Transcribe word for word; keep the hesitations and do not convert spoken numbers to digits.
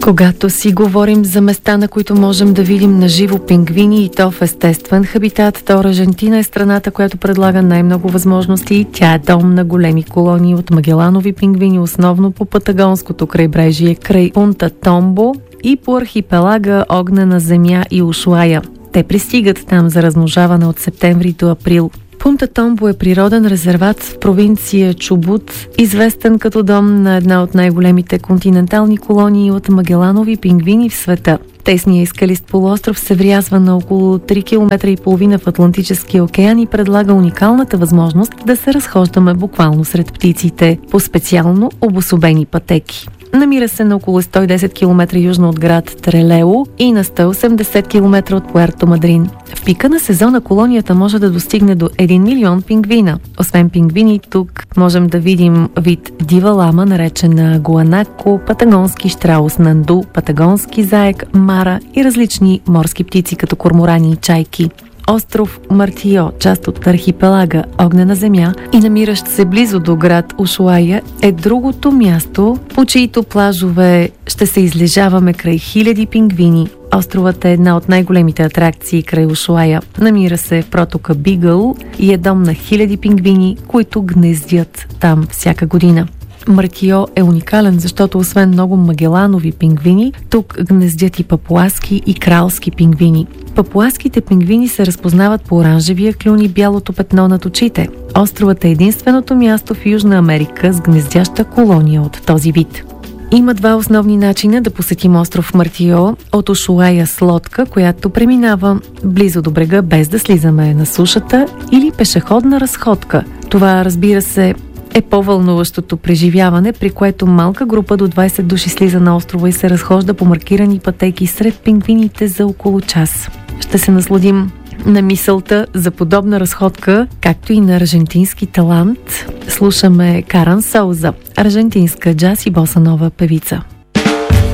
Когато си говорим за места, на които можем да видим на живо пингвини и то в естествен хабитат, то Аржентина е страната, която предлага най-много възможности. Тя е дом на големи колонии от магеланови пингвини, основно по Патагонското крайбрежие, край Пунта Томбо и по архипелага Огнена земя и Ушуая. Те пристигат там за размножаване от септември до април. Пунта Томбо е природен резерват в провинция Чубут, известен като дом на една от най-големите континентални колонии от магеланови пингвини в света. Тесният и скалист полуостров се врязва на около три километра и половина в Атлантическия океан и предлага уникалната възможност да се разхождаме буквално сред птиците по специално обособени пътеки. Намира се на около сто и десет километра южно от град Трелео и на сто и осемдесет километра от Пуерто Мадрин. В пика на сезона колонията може да достигне до един милион пингвина. Освен пингвини, тук можем да видим вид дива лама, наречена гуанако, патагонски щраус нанду, патагонски заек, мара и различни морски птици, като корморани и чайки. Остров Мартио, част от архипелага Огнена земя и намиращ се близо до град Ушуая, е другото място, по чието плажове ще се излежаваме край хиляди пингвини. Островът е една от най-големите атракции край Ушуая. Намира се в протока Бигъл и е дом на хиляди пингвини, които гнездят там всяка година. Мартио е уникален, защото освен много магеланови пингвини, тук гнездят и папуаски и кралски пингвини. Папуаските пингвини се разпознават по оранжевия клюн и бялото петно над очите. Островът е единственото място в Южна Америка с гнездяща колония от този вид. Има два основни начина да посетим остров Мартио: от Ушуая с лодка, която преминава близо до брега без да слизаме на сушата, или пешеходна разходка. Това, разбира се, е по-вълнуващото преживяване, при което малка група до двайсет души слиза на острова и се разхожда по маркирани пътеки сред пингвините за около час. Ще се насладим на мисълта за подобна разходка, както и на аржентински талант. Слушаме Каран Сауза, аржентинска джаз и боса нова певица.